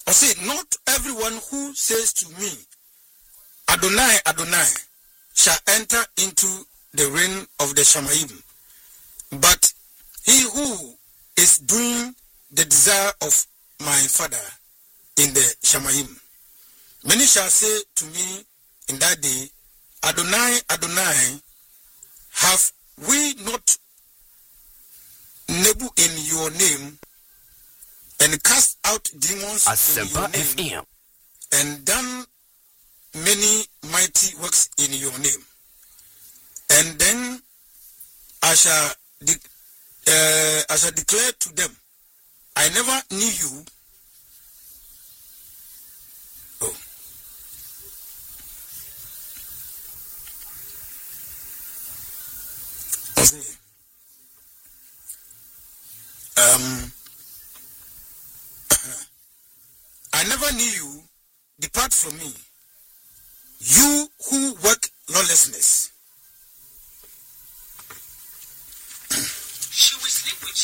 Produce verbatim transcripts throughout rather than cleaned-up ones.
I say, not everyone who says to me, Adonai, Adonai, shall enter into the reign of the Shamaim, but he who is doing the desire of my Father in the Shamaim. Many shall say to me in that day, Adonai, Adonai, have we not Nebu in your name, and cast out demons in your name, and done many mighty works in your name? And then I shall de- uh, I shall declare to them, I never knew you. Oh. Um, I never knew you. Depart from me, you who work lawlessness. She will sleep with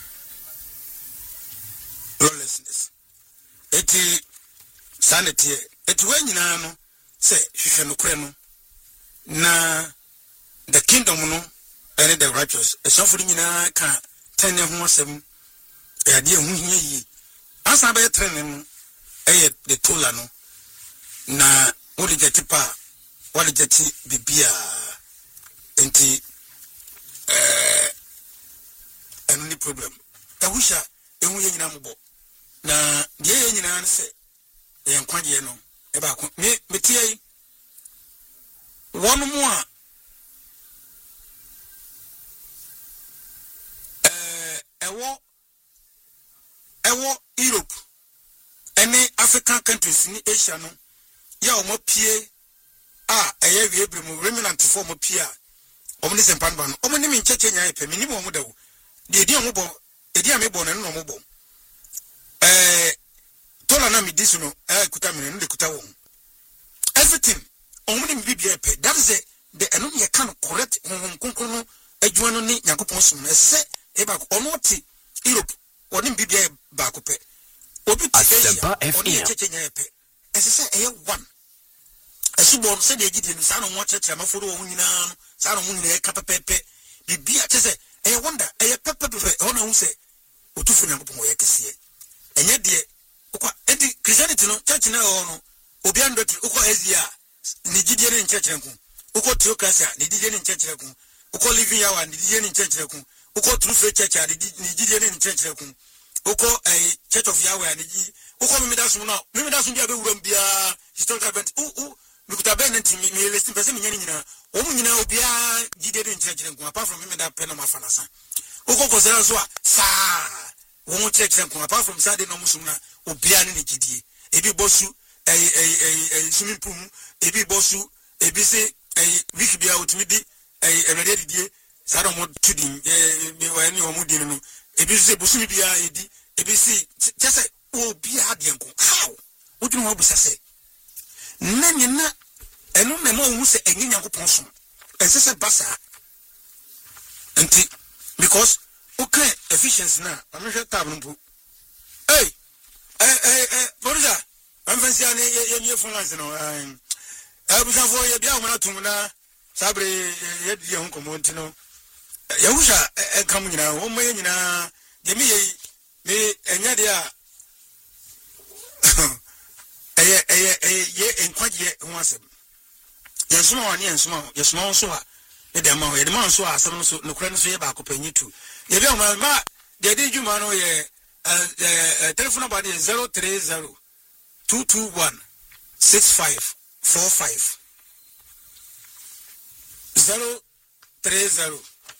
you. Lawlessness. Eti sanity. Eti when you know, say Shishanokrano. Na the kingdom no, and the righteous. A suffering in a can ten year home. A dear who ye. As I be training, a the Tolano. Na wodi jeti pa wodi jeti bibia enti eh any problem ta husha ehu ye nyina mbo na de ye nyina se ye nkwaje no e ba ko me metie wonu mu a eh ewo ewo Europe any African countries ni Asia no ya omo pie a eye wie bremu remnant for mo pie a omo ni sempan ba no omo ni mi ncheche nya epe mi ni mo mo dawo de edi omo bo edi ame bo na no mo bo eh tola na mi disu no eh kuta mi no de kuta wo everything omo ni mi bibia epe that is a the eno ye kan correct nkonkon no adwuma no ni yakopon som na se e ba ono ti Europe oni bibia ba ko pe obi ti Asia oni ncheche nya epe ese se eye one esubon se de gidi no sa no mo cheche amaforo wo nyina no sa no mo nyina e kapepepe bibia chese eye wonder eye pepepepe ona hu se otufu nyankopon wo ye kese enye de ukwa enti Christianity no church na ho no obi andoti ukwa Asia ni gidi ne ncheche nku ukwa theocracy ni gidi ne ncheche nku ukwa living hour ni gidi ne ncheche nku ukwa true faith church ni gidi ne ncheche nku ukwa eh church of Yahweh ni gidi ukwa mimidasu no mimidasu bia be wuram bia historical event u u mikuta be nti mi listen person mi nyina o mu nyina obia gide de nkyerɛkyerɛ nko apart from mimida pe no mafa sa ukwa kozera so a sa wo mu kyerɛkyerɛ nko apart from Sunday no musum na obia ne ne gidie ebi bosu eh eh eh swimming pool ebi bosu ebi se eh week bia otimi di eh erede didie sa do mo tudin eh me wa ni o mu di no ebi se bosu bia edi ebi se kyese obi ade nko how wodwun wo busa se na nyina eno na ma hu se enye Nyankopon so ense se basa enti because okay efficiency na amehwe tab no bu hey eh eh eh borja amfansi ane ye ye phone lines no eh eh busa fo ye bia ho tum na sabre ye die ho komonti no ya husha e kam nyina wo mo ye nyina de mi ye me enya de a eye eye eye enkwaje ho asem yensoma wani yensoma yensoma so a e de ma ho ye de ma so a asem so no kura no so ye ba kopanyi tu ye bia ma ma de de djuma no ye eh telephone number is zero three zero two two one six five four five zero three zero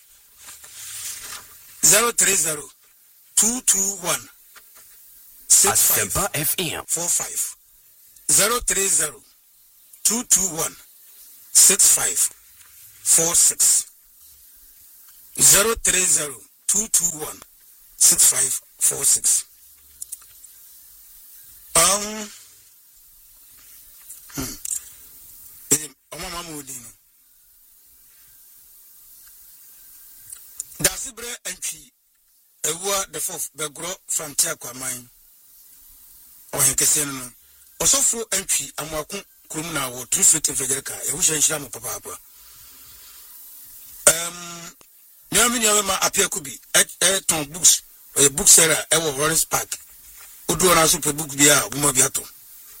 zero three zero two two one six five F M four five zero three zero two two one six five four six zero three zero two two one six five four six. Um, hmm. Oma mama udino. Dasibre entry. Ewa the fourth begro frontier kwa mine. ɔhen kɛseɛ no no ɔsɔfo antwi amoako kurom na wɔ True Faith Evangelical yɛwo hyɛ nhyira mo papaapa um nyame nyame ma apia kubi ɛton books ɔyɛ bookseller ɛwɔ Lawrence Park oduo na so pe book bi a boma bi ato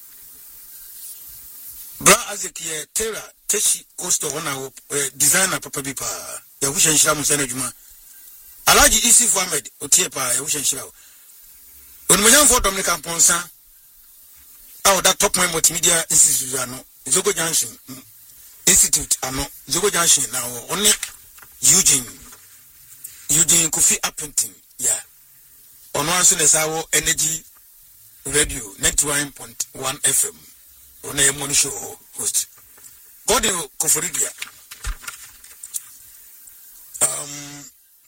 bra azekiel Taylor Teshi Costa wana wo designer papa bi pa yɛwo hyɛ nhyira mo sɛ na adwuma Alaji Isi Ahmed otie pa yɛwo hyɛ nhyira wo onimanyamfo Dominican Ponsa awo that top point multimedia institute ano Zogo Junction Institute ano Zogo Junction na wo only Eugene Eugene Kofi Appleton yeah ono anso na sawo Energy Radio ninety-one point one F M ona ye money show host Godin Koforidia um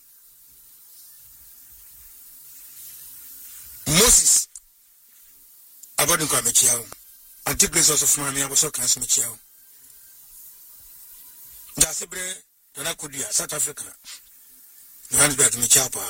Moses abodin kwa mechiao anti grace of mami aboso kan so mechiao da sebre na kodia South Africa Johannesburg mechiao pa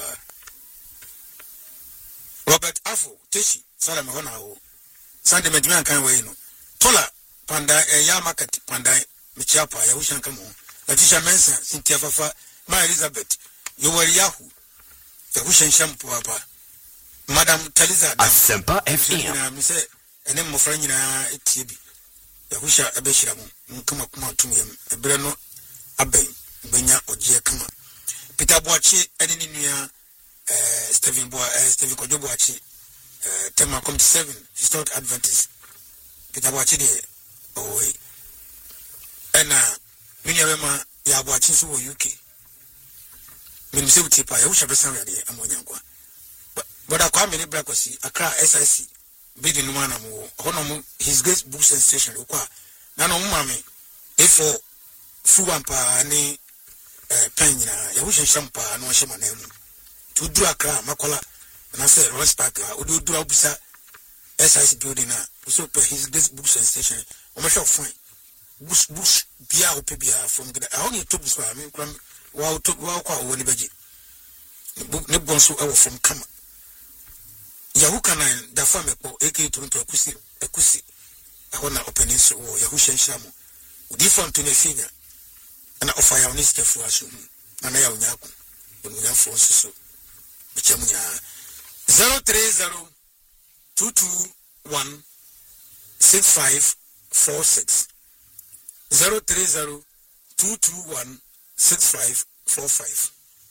Robert Afo Teshi sala me hona ho Sunday medman kan we no Tola panda e ya market panda mechiao pa ya wushan kamo Latisha Mensa Cynthia Fafa Ma Elizabeth Yoweri Yahu ya wushan shampo papa Madam Taliza Asempa F M na me say ene mmofra nyina etie bi ya husha abeshira mu nkama kuma tumyem ebere no aben benya oje kama Peter Boachi ene ni nua eh Stephen Boa eh Stephen Kojo Boachi eh tema come to seven Historic Adventist Peter Boachi de owe ena minya bema ya Boachi so wo U K me se utie pa ya husha besan ya de amonyankwa but akwa me ne brakosi Accra S I C bidi no mana mo hono his great books and station okwa na no mame efo fuwampa ni eh panyina ya wushe shampa no hye manemu to dura Accra makola na say Ross Park a odi dura obusa S I C building na so pe his great books and station o ma show fine books books bia opebia from the I only to books I mean kram wa to wa kwa woni beji ne bonso e wo from kama Yahuka na da fame po eke tunto akusi akusi ahona opening so Yahusha nshamo udi from to nefinya ana offer ya onisi kefu asu na na ya unyaku onunya fo so bichamunya zero three zero two two one six five four six zero three zero two two one six five four five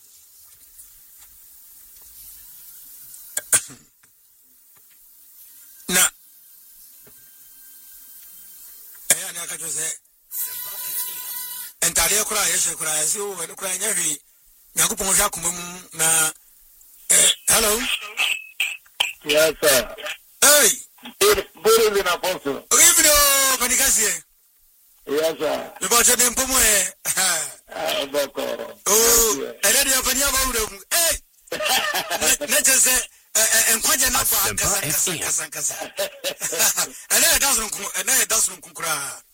na eh na ka jose entare kura yeshe kura yesi o we kura nyawi nyakupon hwa komam na eh hello yes sir hey good evening apostle good evening Panikasi yes sir we got them pomo eh ah boko oh ele dia fanya ba ure eh let's say enkwaje na kwa kasa kasa kasa ele dasun ku ele dasun ku kura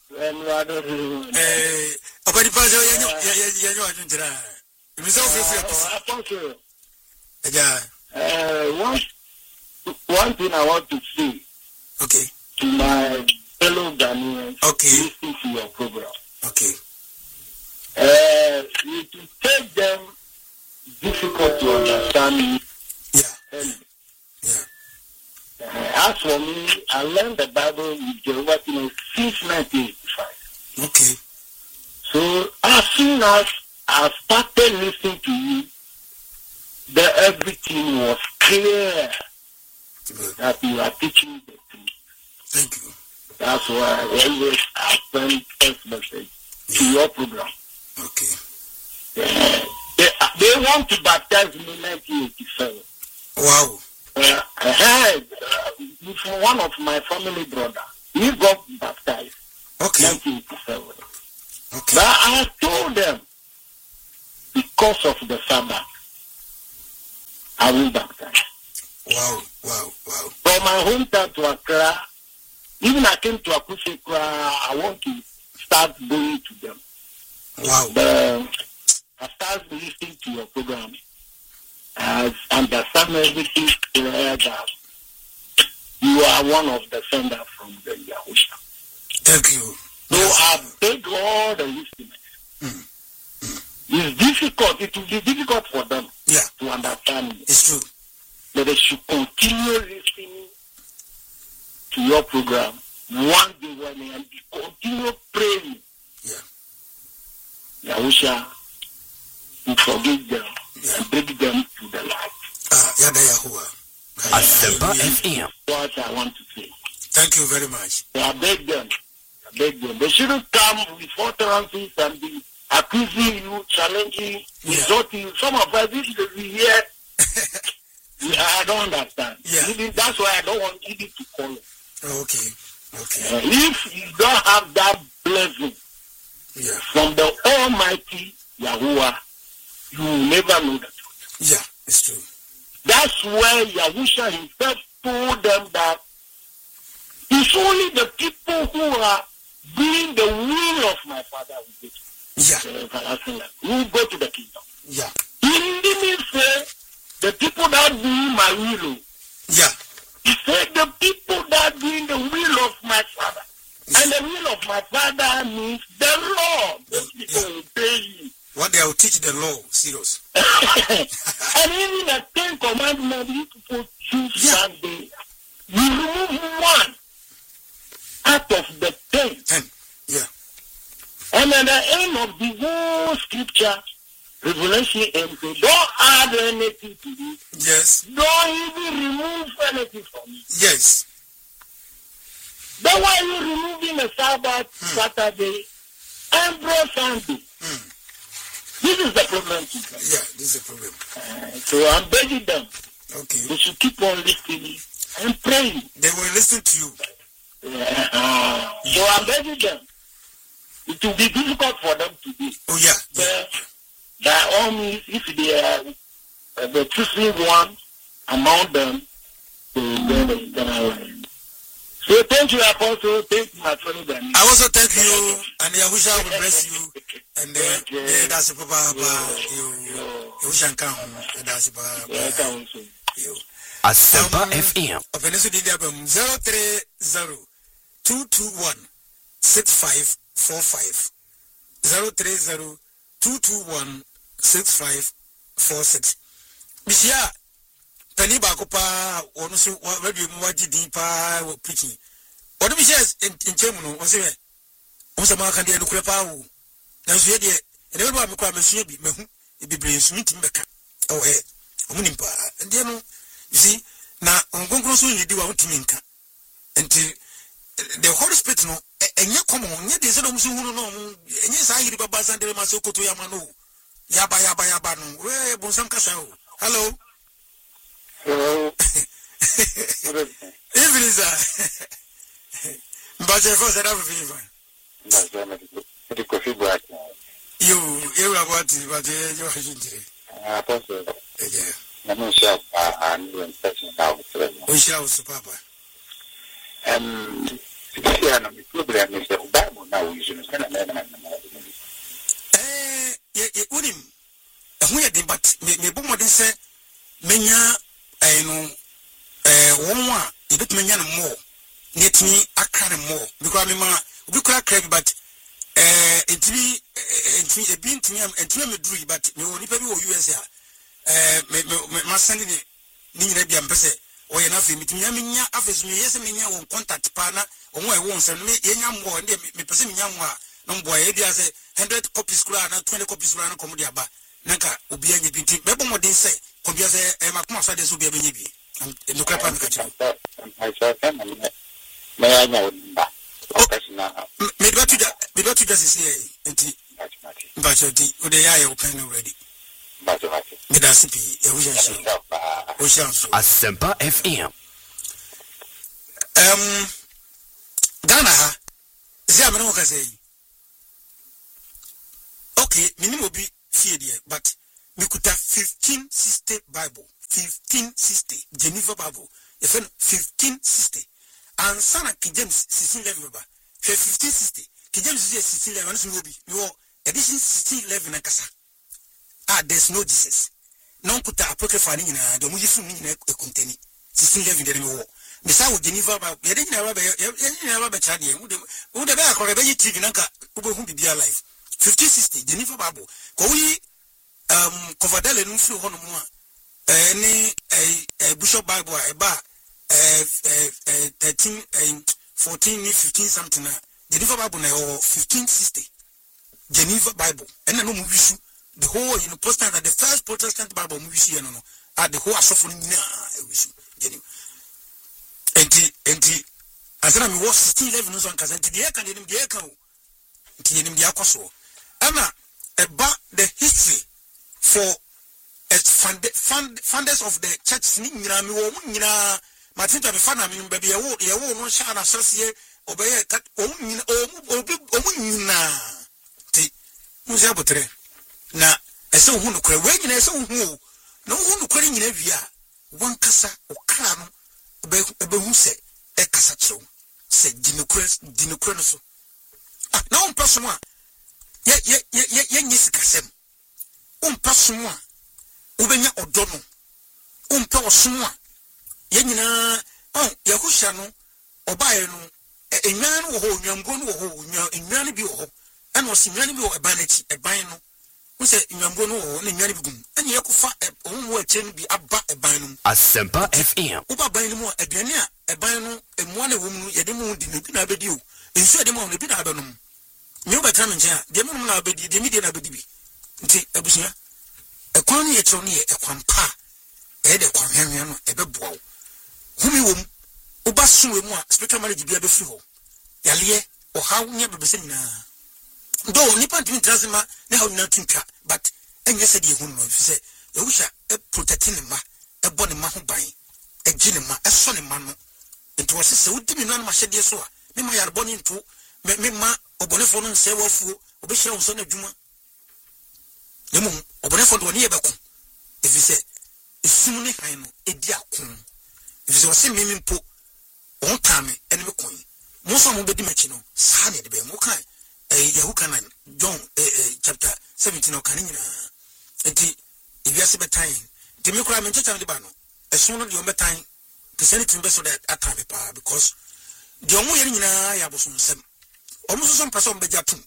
eh abadi pa yo yanyo yanyo ajunjira imisa ofefu apostle eja uh one one thing I want to say okay to my fellow Ghanaians okay listening to your program okay uh you to take them difficult to understand yeah and yeah uh, as for me, I learned the Bible with Jehovah since nineteen eighty-five. okay So as soon as I started listening to you, the everything was clear good. that you are teaching the truth. Thank you. That's why I always send first message to your program. Okay. Uh, they, they want to baptize me in nineteen eighty-seven. Wow. Uh, I heard uh, from one of my family brother, he got baptized Okay. nineteen eighty-seven. Okay. But I told them, because of the Sabbath, I will baptize. Wow. Wow. Wow. From my hometown to Accra, even I came to Akusi, I want to start going to them. Wow. But I started listening to your program. I understand everything clear that you are one of the sender from the Yahusha. Thank you. So I beg all the listeners. Mm. Mm. It's difficult. It will be difficult for them yeah. to understand me. It's true. But they should continue listening to your program one day one day and continue praying. Yeah. Yahusha will forgive them yeah. and bring them to the light. Ah, Yada Yahuwah. Asempa F M. What I want to say. Thank you very much. So I beg them. I beg them. They shouldn't come with utterances and be accusing you, challenging, yeah. insulting you. Some of us, this is here. I don't understand. Yeah. Even that's why I don't want you to call it. Okay. Okay. Uh, if you don't have that blessing yeah. from the Almighty Yahuwah, you will never know the truth. Yeah, it's true. That's where Yahusha himself told them that it's only the people who are doing the will of my Father who go to yeah. who will go to the kingdom. Yeah. He didn't say the people that do my will. Yeah. He said the people that doing the will of my Father. Yeah. And the will of my Father means the law. Those people yeah. obey you. What they will teach the law, serious. And even the Ten Commandments, you people choose yeah. that day. You remove one out of the ten. Ten, yeah. And at the end of the whole scripture, Revelation ends, don't add anything to it. Yes. Don't even remove anything from it. Yes. Then why you removing the Sabbath, hmm. Saturday, and bro Sunday? Hmm. This is the problem. Yeah, this is the problem. Uh, so I'm begging them. Okay. They should keep on listening and praying. They will listen to you. Yeah. Uh, so I'm begging them. It will be difficult for them to do. Oh, yeah. yeah. By all means, if they are uh, the choosing one among them, they go the eternal life. So thank you, Apostle. Thank you, my fellow Ghanaians. I also thank you, and I wish I will bless you. And uh, that's a papa, you, you wish I can come. That's a papa. Asempa F M. Open this with the zero three zero two two one six five four five zero three zero two two one six five four six. Bishia. Penny Bacopa, or no, what you want to deep preaching. What do we say in German? Was it? Was a mark and the Crepa? Now, she had and everyone become a shabby, it be brings meeting back. Oh, eh, Munimpa. And then, you see, now, on Gongo, you do want to minka until the Holy Spirit, no, and you come on, yet there's no Musu, and yes, I hear about Basandre Masoko to Yamano, Yaba Yaba Yabano, where Bonsam Casao. Hello. Hello. Evening, sir. But your first ever fever. The coffee black. You, you are what you are doing. Apostle. Yeah. I'm not sure I'm doing such a house. We shall, Papa. Um, the problem is the Bible now is in the Eh, you would him. And we had him, but me, me, what say, Menya. I know, eh, one more, you bet me more, net me a kind more, because I'm a crack, but eh, it be a bean to me and to me, but you only pay U S A. Eh, my son in the Arabian Pese, or enough in me, Yaminia, office me, yes, me, on contact partner, or my wants and me, young more, and me, person young one, no boy, there's a hundred copies, and twenty copies, run a comediaba. Naka, Ubi and Binti, Bebo didn't say. I saw I saw them. May I know that? Maybe what you just say, but you're open already. But that's it. Asempa F M. Um, Ghana, Zamano can say, okay, minimum be feared, but we could have fifteen sixty Bible, fifteen sixty Geneva Bible, if fifteen sixty, and Sana King James sixteen eleven, fifteen sixty, King James sixteen eleven, no edition sixteen eleven and Casa. Ah, there's no Jesus. Non kuta apocrypha ni na the muji fu ni na e contain sixteen eleven de me wo Misa wo Geneva ba ye de nyina ba ye nyina ba be cha de wo de wo de be akore be yi T V nanka wo be hu bibia live fifty sixty Geneva Bible ko wi um Coverdale no fi ho no mu a eh ni eh Bishop Bible e ba eh eh thirteen fourteen fifteen something na Geneva Bible na fifteen sixty Geneva Bible and no mu wisu the whole you know Protestant the first Protestant Bible mu wisu no no at the whole asofo nyina e wisu Geneva enti enti asana me was sixteen eleven no so nkasa enti de ka de nim de ka o enti nim de akoso ana eba the history for as fund, fund, funders of the church ni nyina me wo nyina matinta be fana me be be wo ye wo no sha na sese obeye o nyina o o nyina ti muze abotre na ese hu no kure we nyina ese hu o na hu no kure nyina wia wan kasa o kra no be be hu se e kasa chew se dinokure dinokure no so ah na on person a ye ye ye ye nyisikasem on person a ubenya odono umpa osun a ye nyina on yahusha no obaye no enwan no ho nwamgo no ho enwan bi ho ana osinwan bi ho eban achi eban no unse nwamgo no ho na enwan bi gum ana yakufa omo achen bi aba eban no Asempa F M uba ban no mo aduane a eban no emu na wo mu ye de mu di na bi na abedi o ensu de mu na bi na abenom me obeta me nchen a de mu na abedi de mi de na abedi bi nti abusia ekwan ni etro ni ekwan pa e de kwan hwanhwan no e be boa wo humi wom oba sunwe mu a spiritual marriage bia be fi ho yale o ha nya be se nyina do nipa ntimi transima ne ha nyina tuntwa but enye se de ehun no fi se e wusha e protecting ma e bɔ ne ma ho ban e gi ne ma e so ne ma no enti wo se se wudi mi no ma hyede so a me ma yar bɔ ne nto me me ma obonefo no nse wafuo obehira wo so na dwuma nemu obonefo do ne ye beko efi se esum ne han no edi akon efi se wo se mimi mpo on tame ene me kon mo so mo bedi machi no sa ne de be mo kan eh Yahukanan John eh chapter seventeen o kan nyina enti ebiase betan de me kura me ncheta de ba no esum no de o betan the senate be so that atame pa because de omo yeri nyina ya boso nsem omo so so person be jatum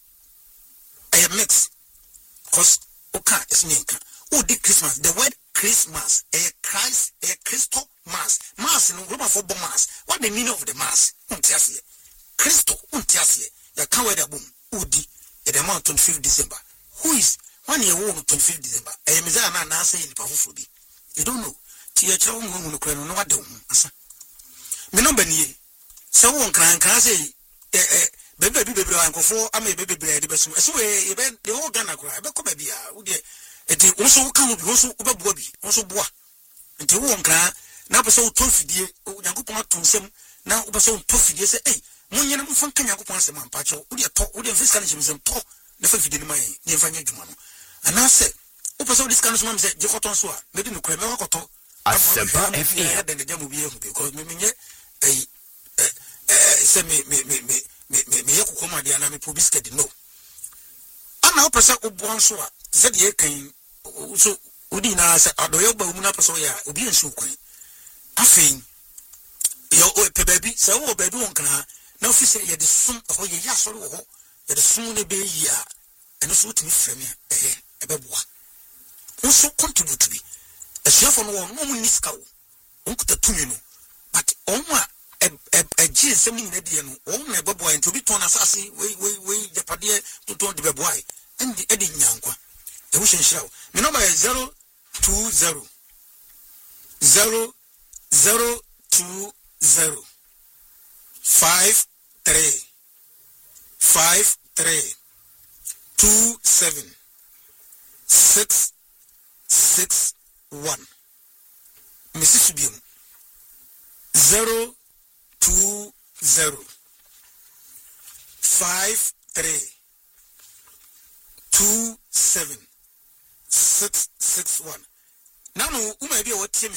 I mix cause okay it's nka o di Christmas the word Christmas a Christ a Christo mass mass no roma for mass what the meaning of the mass untiasie Christo untiasie ya kan we da bom odi e the month twenty-fifth December who is one year old twenty-fifth December e me za na na say ni pa fofo bi you don't know ti ya kira mu no kra no no wade hu asa me no banie se won kran kran say eh bebe bi bebe ankofo ama bebe bebe de besu eso we be the whole Ghana kra e be ko ba bia wo de enti wo so ka wo bi wo so wo beboa bi wo so boa enti wo nkra na be so to fidie Nyankopon atonsem na wo be so to fidie se eh munye na mfa kan Nyankopon asem ampa cho wo de to wo de fiscal nchim to na fa fidie ni mai ni mfa nya dwuma no ana se wo be so discount so ma se je koton so a me de no kra me wakoto Asempa F M de de mu bi ehu because me menye eh eh se me me me me me me yeko koma dia na me probisket no ana opese obo nso a se de kan so odi na se adoyo ba mu na peso ya obi enso kwan afein yo o pe baby se wo baby won kana na ofise ye de sum ho ye ya soro ho ye de sum ne be yi a eno so timi frame eh e be boa nso contribute bi esuafo no won no mu niska wo onkuta tumi no but onwa e ji sem ni na die no on na bebo en to bi ton asase we we we japade to ton de bebo ai endi edi nyankwa e wo hyenhyira wo me number is zero two zero zero zero two zero five three five three two seven six six one Missus Bium zero two zero five three two seven six six one. Now, no, who may be what team